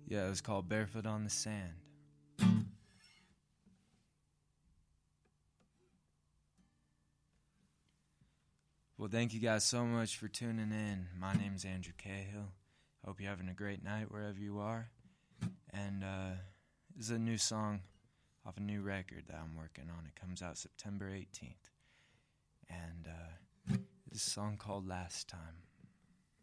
Yeah, it was called Barefoot on the Sand. Well, thank you guys so much for tuning in. My name's Andrew Cahill. Hope you're having a great night wherever you are. And this is a new song off a new record that I'm working on. It comes out September 18th. And this is a song called Last Time.